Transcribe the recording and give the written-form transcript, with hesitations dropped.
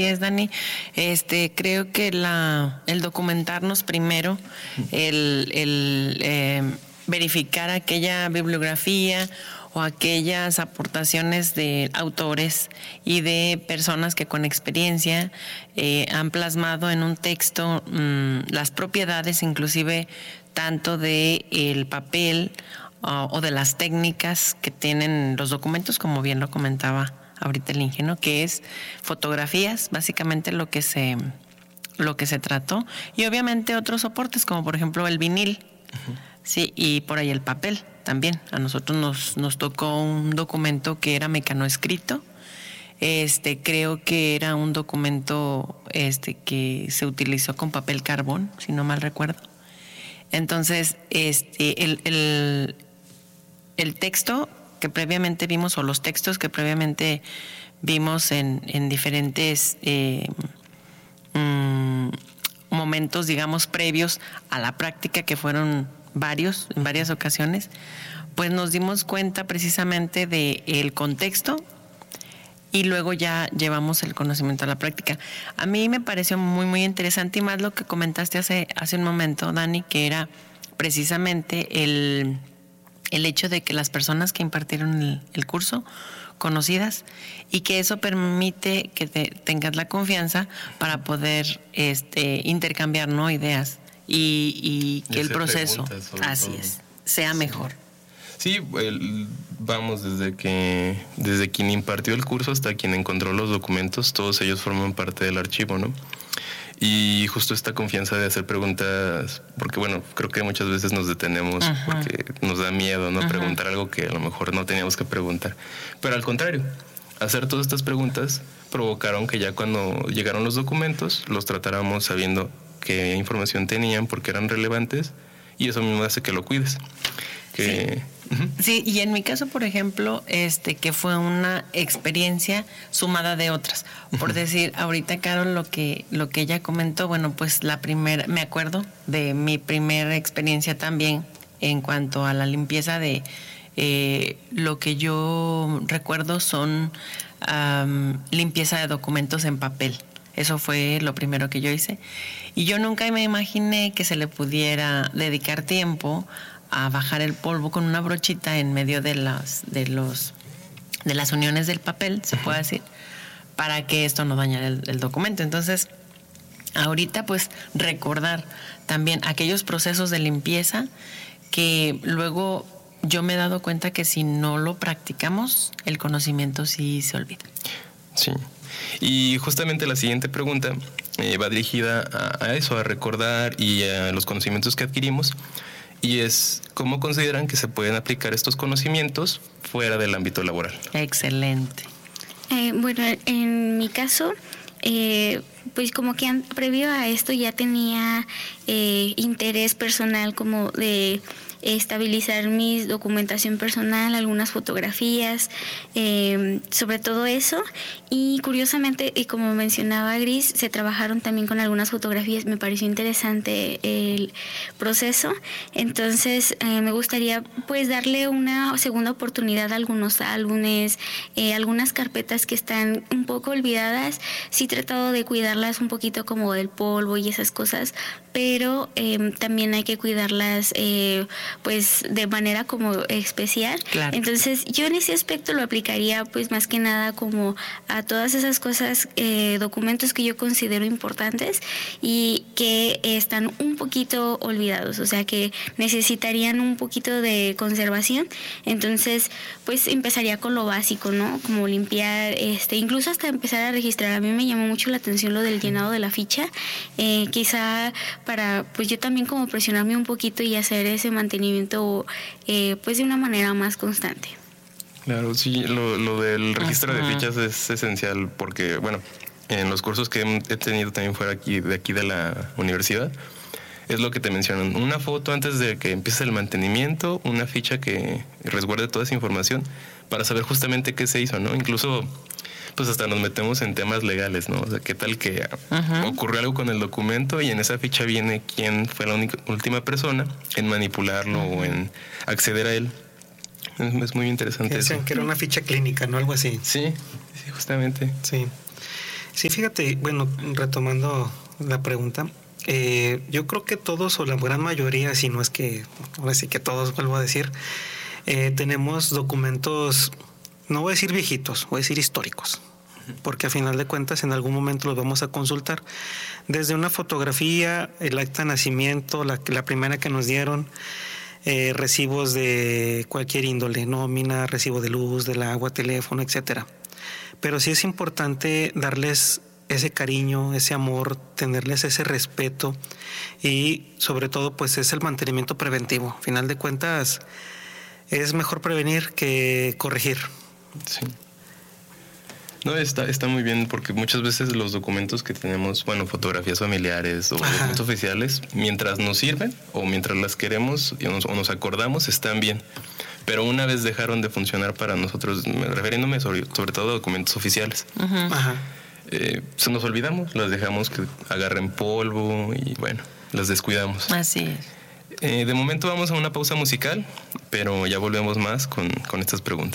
Es, Dani. Creo que el documentarnos primero, el verificar aquella bibliografía o aquellas aportaciones de autores y de personas que con experiencia han plasmado en un texto las propiedades, inclusive tanto de el papel o de las técnicas que tienen los documentos, como bien lo comentaba ahorita el ingeniero, que es fotografías, básicamente lo que se trató, y obviamente otros soportes, como por ejemplo el vinil, sí, y por ahí el papel también. A nosotros nos tocó un documento que era mecanoescrito. Creo que era un documento que se utilizó con papel carbón, si no mal recuerdo. Entonces, el texto que previamente vimos, o los textos que previamente vimos en diferentes momentos, digamos, previos a la práctica, que fueron en varias ocasiones, pues nos dimos cuenta precisamente del contexto y luego ya llevamos el conocimiento a la práctica. A mí me pareció muy, muy interesante, y más lo que comentaste hace un momento, Dani, que era precisamente el hecho de que las personas que impartieron el curso, conocidas, y que eso permite que tengas la confianza para poder intercambiar, ¿no?, ideas y que el proceso, así es, sea mejor. Sí, vamos, desde quien impartió el curso hasta quien encontró los documentos, todos ellos forman parte del archivo, ¿no? Y justo esta confianza de hacer preguntas, porque bueno, creo que muchas veces nos detenemos porque nos da miedo, ¿no? Preguntar algo que a lo mejor no teníamos que preguntar. Pero al contrario, hacer todas estas preguntas provocaron que ya cuando llegaron los documentos, los tratáramos sabiendo qué información tenían, porque eran relevantes, y eso mismo hace que lo cuides. Sí, y en mi caso, por ejemplo, que fue una experiencia sumada de otras. Por decir, ahorita, Carol, lo que ella comentó, bueno, pues me acuerdo de mi primera experiencia también en cuanto a la limpieza de lo que yo recuerdo son limpieza de documentos en papel. Eso fue lo primero que yo hice. Y yo nunca me imaginé que se le pudiera dedicar tiempo a bajar el polvo con una brochita en medio de las uniones del papel, se puede decir, para que esto no dañara el documento. Entonces, ahorita pues recordar también aquellos procesos de limpieza que luego yo me he dado cuenta que si no lo practicamos, el conocimiento sí se olvida. Sí. Y justamente la siguiente pregunta va dirigida a eso, a recordar y a los conocimientos que adquirimos. Y es, ¿cómo consideran que se pueden aplicar estos conocimientos fuera del ámbito laboral? Excelente. Bueno, en mi caso, pues como que previo a esto ya tenía interés personal como de estabilizar mi documentación personal, algunas fotografías, sobre todo eso. Y curiosamente, y como mencionaba Gris, se trabajaron también con algunas fotografías. Me pareció interesante el proceso. Entonces me gustaría pues darle una segunda oportunidad a algunos álbumes, algunas carpetas que están un poco olvidadas. Sí he tratado de cuidarlas un poquito como del polvo y esas cosas, pero también hay que cuidarlas pues de manera como especial. Claro. Entonces yo en ese aspecto lo aplicaría pues más que nada como a todas esas cosas, documentos que yo considero importantes y que están un poquito olvidados, o sea que necesitarían un poquito de conservación. Entonces pues empezaría con lo básico, ¿no? Como limpiar, incluso hasta empezar a registrar. A mí me llamó mucho la atención lo del llenado de la ficha, quizá para pues yo también como presionarme un poquito y hacer ese mantenimiento pues de una manera más constante. Claro, sí, lo del registro de fichas es esencial porque, bueno, en los cursos que he tenido también fuera de aquí de la universidad, es lo que te mencionan, una foto antes de que empiece el mantenimiento, una ficha que resguarde toda esa información para saber justamente qué se hizo, ¿no? Incluso pues hasta nos metemos en temas legales, ¿no? O sea, qué tal que ocurrió algo con el documento y en esa ficha viene quién fue la última persona en manipularlo o en acceder a él. Es muy interesante. Decían eso. Que era una ficha clínica, ¿no? Algo así. Sí, justamente. Sí. Sí, fíjate, bueno, retomando la pregunta, yo creo que todos o la gran mayoría, si no es que, ahora sí que todos, vuelvo a decir, tenemos documentos, no voy a decir viejitos, voy a decir históricos, porque a final de cuentas en algún momento los vamos a consultar. Desde una fotografía, el acta de nacimiento, la primera que nos dieron, recibos de cualquier índole, nómina, recibo de luz, del agua, teléfono, etcétera. Pero sí es importante darles ese cariño, ese amor, tenerles ese respeto y sobre todo pues es el mantenimiento preventivo. A final de cuentas es mejor prevenir que corregir. Sí. No, está muy bien porque muchas veces los documentos que tenemos, bueno, fotografías familiares o documentos oficiales, mientras nos sirven o mientras las queremos o nos acordamos, están bien. Pero una vez dejaron de funcionar para nosotros, refiriéndome sobre todo a documentos oficiales, se nos olvidamos, las dejamos que agarren polvo y bueno, las descuidamos. Así es. De momento vamos a una pausa musical, pero ya volvemos más con estas preguntas.